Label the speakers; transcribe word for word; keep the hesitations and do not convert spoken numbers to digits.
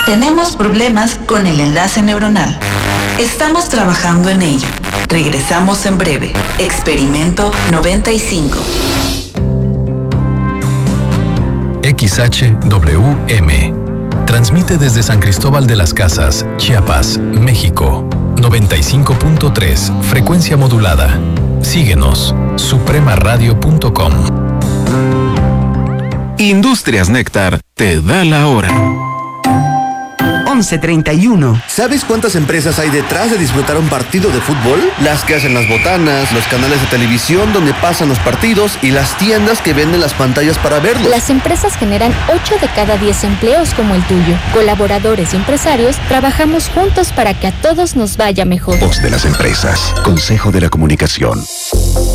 Speaker 1: Tenemos problemas con el enlace neuronal. Estamos trabajando en ello. Regresamos en breve. Experimento noventa y cinco.
Speaker 2: X H W M. Transmite desde San Cristóbal de las Casas, Chiapas, México. noventa y cinco punto tres, frecuencia modulada. Síguenos, suprema radio punto com.
Speaker 3: Industrias Néctar te da la hora.
Speaker 4: once treinta y uno.
Speaker 5: ¿Sabes cuántas empresas hay detrás de disfrutar un partido de fútbol? Las que hacen las botanas, los canales de televisión donde pasan los partidos y las tiendas que venden las pantallas para verlos.
Speaker 6: Las empresas generan ocho de cada diez empleos como el tuyo. Colaboradores y empresarios trabajamos juntos para que a todos nos vaya mejor.
Speaker 7: Voz de las empresas. Consejo de la Comunicación.